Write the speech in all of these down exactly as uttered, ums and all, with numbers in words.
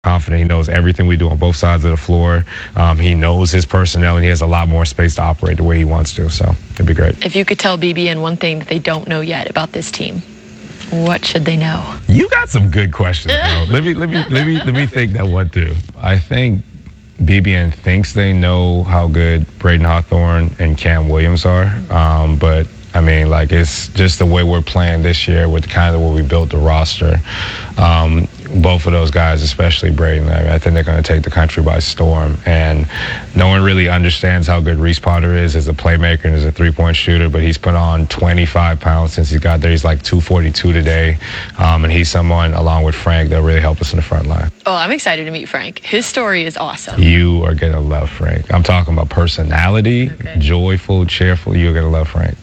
confident. He knows everything we do on both sides of the floor. Um, he knows his personnel, and he has a lot more space to operate the way he wants to. So it'd be great. If you could tell B B N one thing that they don't know yet about this team, what should they know? You got some good questions, bro. let me let me let me let me think that one through. I think B B N thinks they know how good Braden Hawthorne and Cam Williams are, um, but I mean, like, it's just the way we're playing this year with kind of where we built the roster. Um, both of those guys, especially Braden, I, mean, I think they're going to take the country by storm. And no one really understands how good Reese Potter is as a playmaker and as a three-point shooter, but he's put on twenty-five pounds since he got there. He's like two forty-two today. Um, and he's someone, along with Frank, that really help us in the front line. Oh, I'm excited to meet Frank. His story is awesome. You are going to love Frank. I'm talking about personality, okay. Joyful, cheerful. You're going to love Frank.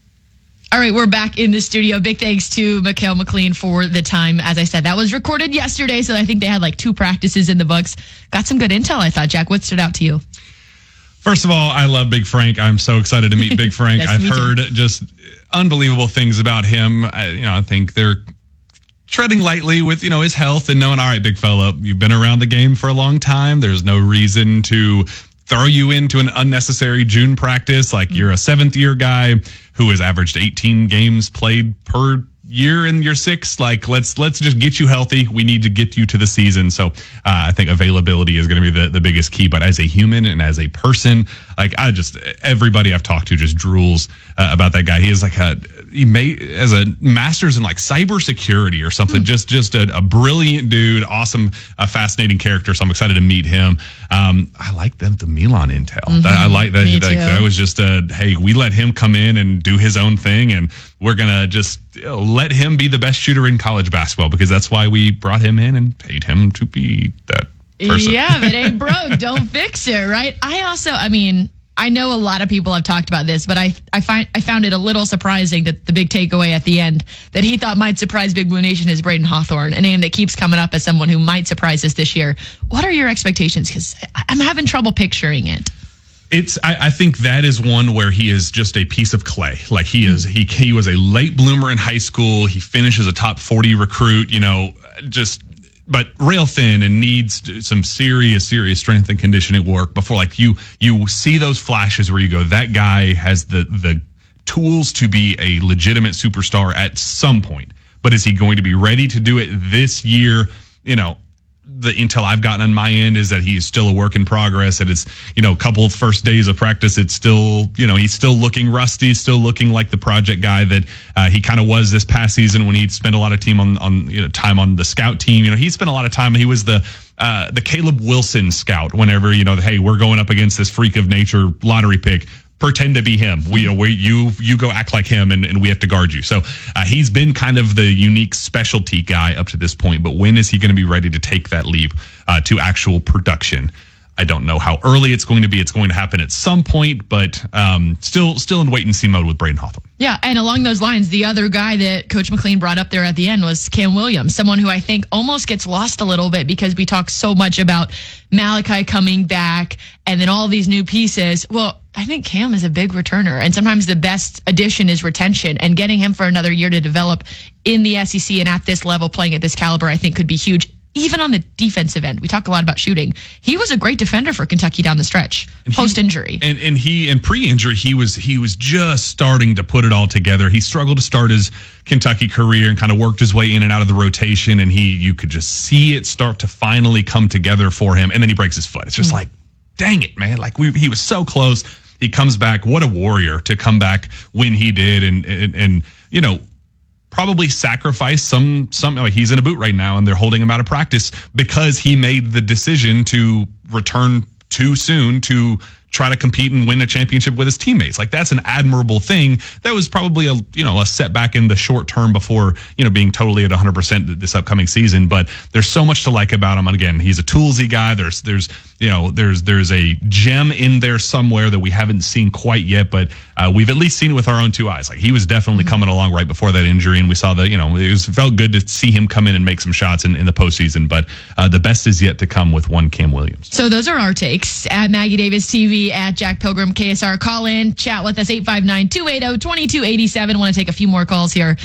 All right, we're back in the studio. Big thanks to Mikal McLean for the time. As I said, that was recorded yesterday, so I think they had like two practices in the books. Got some good intel, I thought. Jack, what stood out to you? First of all, I love Big Frank. I'm so excited to meet Big Frank. Yes, I've heard too. just unbelievable things about him. I, you know, I think they're treading lightly with, you know, his health and knowing, all right, big fella, you've been around the game for a long time. There's no reason to throw you into an unnecessary June practice. Like, you're a seventh year guy who has averaged eighteen games played per year in year six. Like, let's let's just get you healthy. We need to get you to the season. So uh, I think availability is going to be the, the biggest key. But as a human and as a person, like, I just, everybody I've talked to just drools uh, about that guy. He is like a, he may, as a master's in like cybersecurity or something, mm. just just a, a brilliant dude, awesome, uh, fascinating character. So I'm excited to meet him. Um, I like the, the Milan intel. Mm-hmm. That, I like that. That, that was just a, hey, we let him come in and do his own thing, and we're going to just, you know, let him be the best shooter in college basketball, because that's why we brought him in and paid him to be that person. Yeah, if it ain't broke, don't fix it, right? I also, I mean, I know a lot of people have talked about this, but I I find I found it a little surprising that the big takeaway at the end that he thought might surprise Big Blue Nation is Braden Hawthorne, a name that keeps coming up as someone who might surprise us this year. What are your expectations? Because I'm having trouble picturing it. It's. I, I think that is one where he is just a piece of clay. Like, he is. He he was a late bloomer in high school. He finishes a top forty recruit. You know, just. But rail thin and needs some serious, serious strength and conditioning work before, like, you you see those flashes where you go, that guy has the the tools to be a legitimate superstar at some point. But is he going to be ready to do it this year? You know, the intel I've gotten on my end is that he's still a work in progress, and it's, you know, a couple of first days of practice, it's still, you know, he's still looking rusty, still looking like the project guy that uh, he kind of was this past season when he'd spent a lot of team on, on, you know, time on the scout team. You know, he spent a lot of time. He was the, uh, the Caleb Wilson scout whenever, you know, hey, we're going up against this freak of nature lottery pick. Pretend to be him. We, you know, we, you, you go act like him, and, and we have to guard you. So uh, he's been kind of the unique specialty guy up to this point. But when is he going to be ready to take that leap uh, to actual production? I don't know how early it's going to be. It's going to happen at some point, but um, still, still in wait and see mode with Braden Hawthorne. Yeah, and along those lines, the other guy that Coach McLean brought up there at the end was Cam Williams, someone who I think almost gets lost a little bit because we talk so much about Malachi coming back and then all these new pieces. Well, I think Cam is a big returner, and sometimes the best addition is retention, and getting him for another year to develop in the S E C and at this level, playing at this caliber, I think could be huge. Even on the defensive end, we talk a lot about shooting. He was a great defender for Kentucky down the stretch, post-injury. And and he and pre-injury, he was he was just starting to put it all together. He struggled to start his Kentucky career and kind of worked his way in and out of the rotation. And he you could just see it start to finally come together for him. And then he breaks his foot. It's just mm-hmm. like, dang it, man! Like we he was so close. He comes back. What a warrior to come back when he did. And and, and you know. Probably sacrifice some, some, like he's in a boot right now and they're holding him out of practice because he made the decision to return too soon to try to compete and win a championship with his teammates. Like, that's an admirable thing. That was probably a, you know, a setback in the short term before, you know, being totally at one hundred percent this upcoming season. But there's so much to like about him. And again, he's a toolsy guy. There's, there's, you know, there's, there's a gem in there somewhere that we haven't seen quite yet, but uh, we've at least seen it with our own two eyes. Like, he was definitely mm-hmm. coming along right before that injury. And we saw that, you know, it was, felt good to see him come in and make some shots in, in the postseason, but uh, the best is yet to come with one Cam Williams. So those are our takes at Maggie Davis T V, at Jack Pilgrim K S R. Call in, chat with us, eight five nine, two eight zero, two two eight seven. Want to take a few more calls here.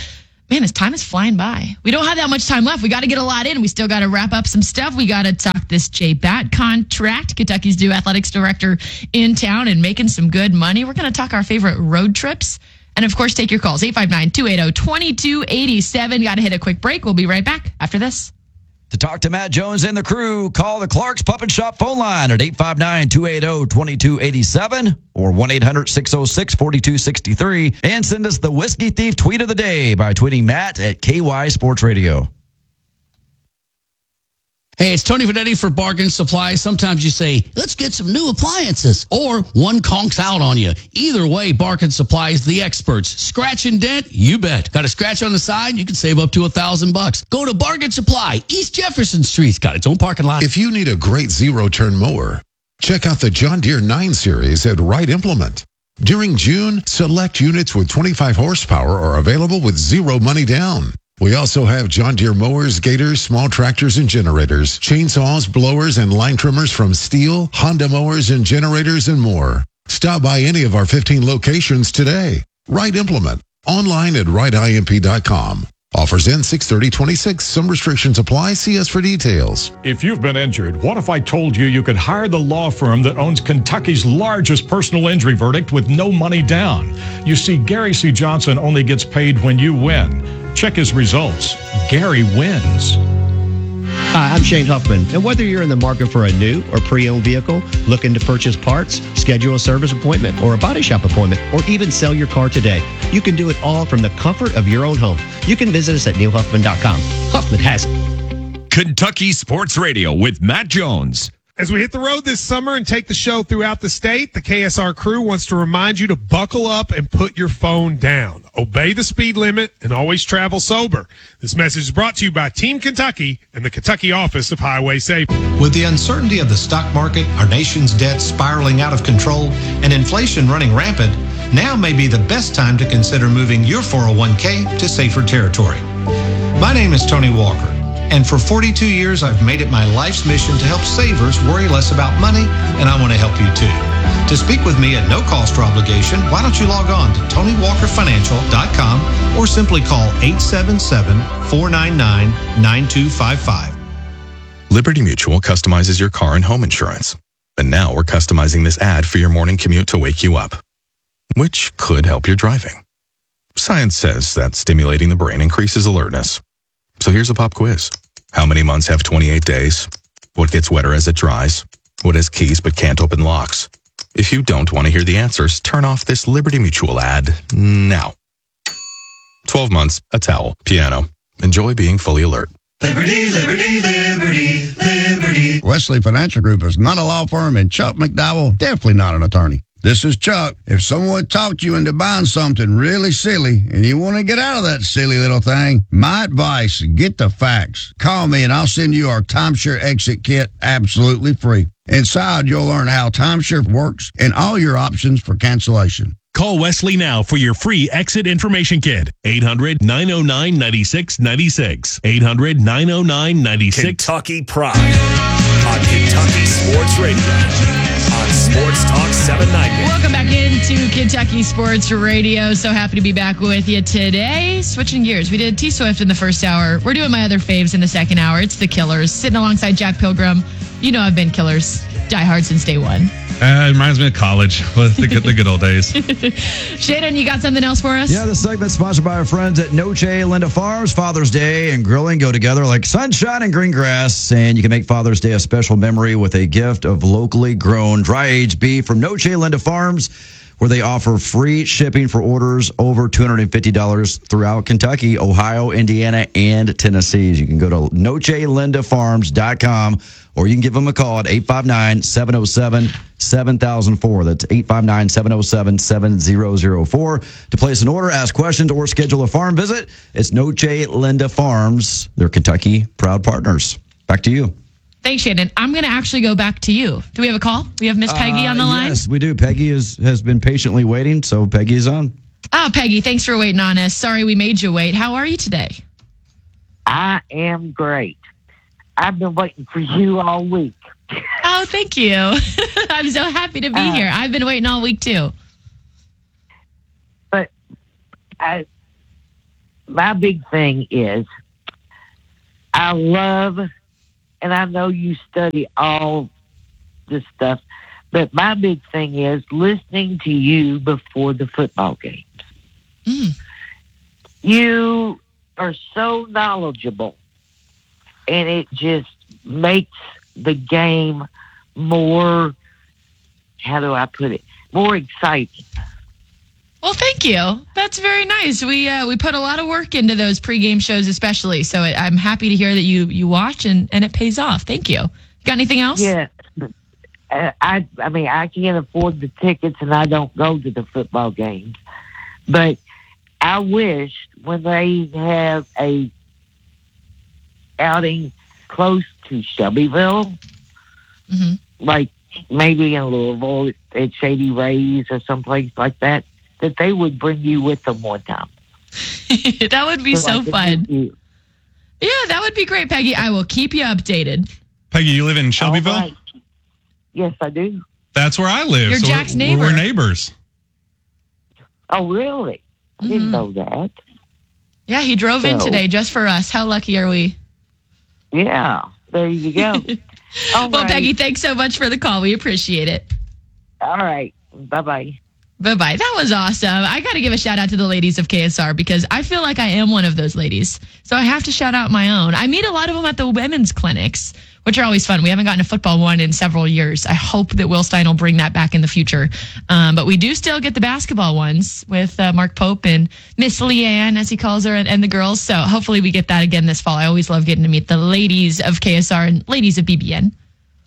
Man, this time is flying by. We don't have that much time left. We got to get a lot in. We still got to wrap up some stuff. We got to talk this J-Bat contract. Kentucky's new athletics director in town and making some good money. We're going to talk our favorite road trips. And, of course, take your calls. eight five nine, two eight zero, two two eight seven. Got to hit a quick break. We'll be right back after this. To talk to Matt Jones and the crew, call the Clark's Pup and Shop phone line at eight five nine, two eight zero, two two eight seven or one eight hundred, six oh six, four two six three. And send us the Whiskey Thief tweet of the day by tweeting Matt at K Y Sports Radio. Hey, it's Tony Finetti for Bargain Supply. Sometimes you say, let's get some new appliances, or one conks out on you. Either way, Bargain Supply is the experts. Scratch and dent? You bet. Got a scratch on the side? You can save up to a thousand bucks. Go to Bargain Supply. East Jefferson Street's got its own parking lot. If you need a great zero-turn mower, check out the John Deere nine Series at Wright Implement. During June, select units with twenty-five horsepower are available with zero money down. We also have John Deere mowers, gators, small tractors and generators, chainsaws, blowers, and line trimmers from Steel, Honda mowers and generators, and more. Stop by any of our fifteen locations today. Wright Implement. Online at wright imp dot com. Offers end six thirty twenty-six. Some restrictions apply. See us for details. If you've been injured, what if I told you you could hire the law firm that owns Kentucky's largest personal injury verdict with no money down? You see, Gary C. Johnson only gets paid when you win. Check his results. Gary wins. Hi, I'm Shane Huffman, and whether you're in the market for a new or pre-owned vehicle, looking to purchase parts, schedule a service appointment or a body shop appointment, or even sell your car today, you can do it all from the comfort of your own home. You can visit us at neil huffman dot com. Huffman has it. Kentucky Sports Radio with Matt Jones. As we hit the road this summer and take the show throughout the state, the K S R crew wants to remind you to buckle up and put your phone down. Obey the speed limit and always travel sober. This message is brought to you by Team Kentucky and the Kentucky Office of Highway Safety. With the uncertainty of the stock market, our nation's debt spiraling out of control, and inflation running rampant, now may be the best time to consider moving your four oh one k to safer territory. My name is Tony Walker. And for forty-two years, I've made it my life's mission to help savers worry less about money, and I want to help you too. To speak with me at no cost or obligation, why don't you log on to tony walker financial dot com or simply call eight seven seven, four nine nine, nine two five five. Liberty Mutual customizes your car and home insurance. And now we're customizing this ad for your morning commute to wake you up, which could help your driving. Science says that stimulating the brain increases alertness. So here's a pop quiz. How many months have twenty-eight days? What gets wetter as it dries? What has keys but can't open locks? If you don't want to hear the answers, turn off this Liberty Mutual ad now. twelve months, a towel, piano. Enjoy being fully alert. Liberty, liberty, liberty, liberty. Wesley Financial Group is not a law firm, and Chuck McDowell, definitely not an attorney. This is Chuck. If someone talked you into buying something really silly and you want to get out of that silly little thing, my advice, get the facts. Call me and I'll send you our timeshare exit kit absolutely free. Inside, you'll learn how timeshare works and all your options for cancellation. Call Wesley now for your free exit information kit. eight hundred, nine oh nine, nine six nine six. eight hundred, nine oh nine, nine six. Kentucky Pride on Kentucky Sports Radio. On Sports Talk seven ninety. Welcome back into Kentucky Sports Radio. So happy to be back with you today. Switching gears, we did T Swift in the first hour. We're doing my other faves in the second hour. It's the Killers, sitting alongside Jack Pilgrim. You know I've been Killers diehard since day one. Uh, it reminds me of college, the good, the good old days. Shannon, you got something else for us? Yeah, this segment's sponsored by our friends at Noche Linda Farms. Father's Day and grilling go together like sunshine and green grass, and you can make Father's Day a special memory with a gift of locally grown dry-aged beef from Noche Linda Farms, where they offer free shipping for orders over two hundred fifty dollars throughout Kentucky, Ohio, Indiana, and Tennessee. You can go to noche linda farms dot com, or you can give them a call at eight five nine, seven oh seven, seven thousand four. That's eight five nine, seven oh seven, seven thousand four. To place an order, ask questions, or schedule a farm visit, it's Noche Linda Farms. They're Kentucky proud partners. Back to you. Thanks, Shannon. I'm going to actually go back to you. Do we have a call? We have Miss Peggy uh, on the line? Yes, we do. Peggy is, has been patiently waiting, so Peggy is on. Oh, Peggy, thanks for waiting on us. Sorry we made you wait. How are you today? I am great. I've been waiting for you all week. Oh, thank you. I'm so happy to be uh, here. I've been waiting all week, too. But I, my big thing is I love, and I know you study all this stuff, but my big thing is listening to you before the football games. Mm. You are so knowledgeable, and it just makes the game more, how do I put it, more exciting. Well, thank you. That's very nice. We uh, we put a lot of work into those pregame shows, especially. So it, I'm happy to hear that you you watch and, and it pays off. Thank you. Got anything else? Yeah. Uh, I I mean, I can't afford the tickets, and I don't go to the football games. But I wish when they have a outing close to Shelbyville, mm-hmm. like maybe in Louisville at Shady Rays or someplace like that, that they would bring you with them one time. That would be so, so fun. Yeah, that would be great, Peggy. I will keep you updated. Peggy, you live in Shelbyville? Right. Yes, I do. That's where I live. You're so Jack's we're, neighbor. We're neighbors. Oh, really? I didn't Mhm. know that. Yeah, he drove in So- today just for us. How lucky are we? Yeah, there you go. All Well, right. Peggy, thanks so much for the call. We appreciate it. All right. Bye-bye. Bye-bye. That was awesome. I got to give a shout out to the ladies of K S R because I feel like I am one of those ladies. So I have to shout out my own. I meet a lot of them at the women's clinics, which are always fun. We haven't gotten a football one in several years. I hope that Will Stein will bring that back in the future. Um, but we do still get the basketball ones with uh, Mark Pope and Miss Leanne, as he calls her, and, and the girls. So hopefully we get that again this fall. I always love getting to meet the ladies of K S R and ladies of B B N.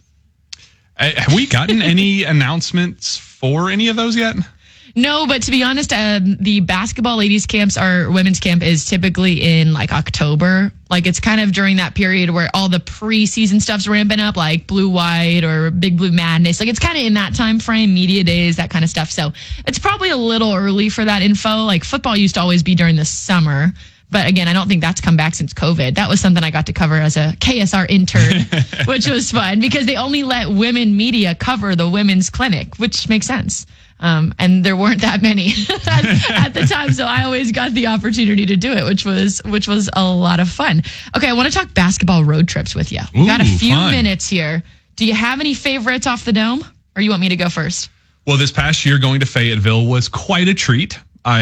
Uh, have we gotten any announcements for any of those yet? No, but to be honest, um, the basketball ladies camps, our women's camp is typically in like October. Like it's kind of during that period where all the preseason stuff's ramping up, like Blue White or Big Blue Madness. Like it's kind of in that time frame, media days, that kind of stuff. So it's probably a little early for that info. Like football used to always be during the summer. But again, I don't think that's come back since COVID. That was something I got to cover as a K S R intern, which was fun because they only let women media cover the women's clinic, which makes sense. Um, and there weren't that many at, at the time, so I always got the opportunity to do it, which was which was a lot of fun. Okay, I want to talk basketball road trips with you. We got a Ooh, few fun. minutes here. Do you have any favorites off the dome, or you want me to go first? Well, this past year going to Fayetteville was quite a treat.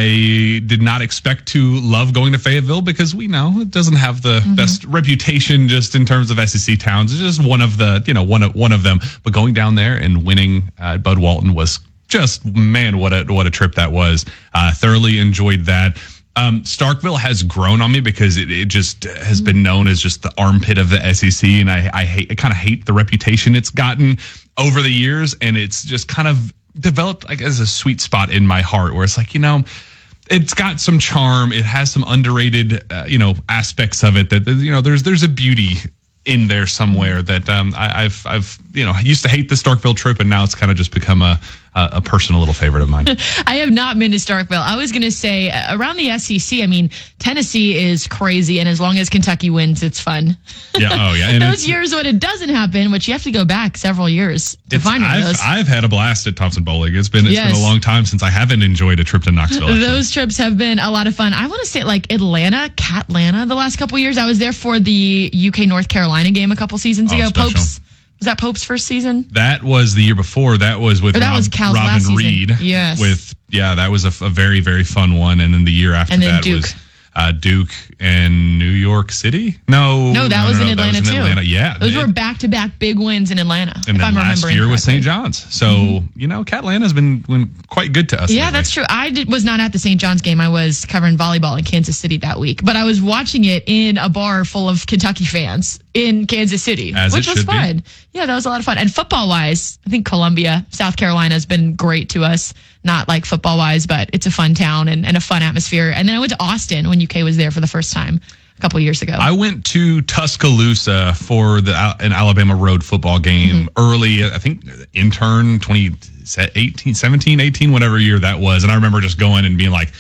I did not expect to love going to Fayetteville because we know it doesn't have the Mm-hmm. best reputation just in terms of S E C towns. It's just one of the, you know, one of one of them. But going down there and winning at Bud Walton was just, man, what a what a trip that was. Uh, thoroughly enjoyed that. Um, Starkville has grown on me because it, it just has been known as just the armpit of the S E C, and I, I hate, I kind of hate the reputation it's gotten over the years, and it's just kind of developed like as a sweet spot in my heart where it's like, you know, it's got some charm, it has some underrated, uh, you know, aspects of it that, you know, there's there's a beauty in there somewhere that um, I, I've I've you know I used to hate the Starkville trip, and now it's kind of just become a a, a personal little favorite of mine. I have not been to Starkville. I was going to say uh, around the S E C. I mean, Tennessee is crazy, and as long as Kentucky wins, it's fun. Yeah. Oh yeah. And those years when it doesn't happen, which you have to go back several years to it's, find one of I've, those. I've had a blast at Thompson Bowling. It's been it's Yes. been a long time since I haven't enjoyed a trip to Knoxville. actually. Those trips have been a lot of fun. I want to say like Atlanta, Catlanta, the last couple years. I was there for the U K North Carolina game a couple seasons Oh, ago. special. Pope's was that Pope's first season? That was the year before. That was with Or that Rob, was Cal's Robin last season. Reed. Yes. With yeah, that was a, a very very fun one. And then the year after And then that Duke. was uh, Duke and New York City. No, No, that no, was no, in no, Atlanta that was in too. Atlanta. Yeah, those it- were back to back big wins in Atlanta. And if then I'm last remembering year was correctly. Saint John's. So you know, Catlanta's been been quite good to us. Yeah, lately. that's true. I did, was not at the Saint John's game. I was covering volleyball in Kansas City that week, but I was watching it in a bar full of Kentucky fans in Kansas City, As it which was should be. fun. Yeah, that was a lot of fun. And football wise, I think Columbia, South Carolina has been great to us. Not like football wise, but it's a fun town and, and a fun atmosphere. And then I went to Austin when U K was there for the first time a couple years ago. I went to Tuscaloosa for the an Alabama road football game Mm-hmm. early. I think intern twenty eighteen, seventeen, eighteen, whatever year that was. And I remember just going and being like,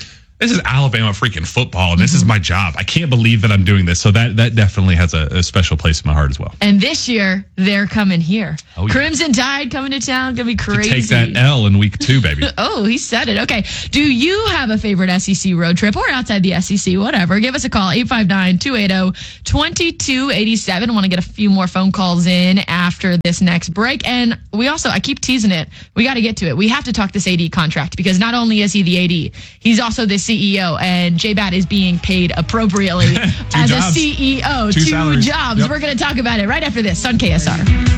this is Alabama freaking football, and this is my job. I can't believe that I'm doing this. So that that definitely has a, a special place in my heart as well. And this year, they're coming here. Oh, yeah. Crimson Tide coming to town. Gonna be crazy. Take that L in week two, baby. Oh, he said it. Okay. Do you have a favorite S E C road trip or outside the S E C, whatever? Give us a call, eight five nine, two eight zero, two two eight seven. I want to get a few more phone calls in after this next break. And we also, I keep teasing it. We got to get to it. We have to talk this A D contract because not only is he the A D, he's also the C E O, and J-Bat is being paid appropriately as jobs. a C E O. Two Two salaries. jobs. Yep. We're going to talk about it right after this on K S R.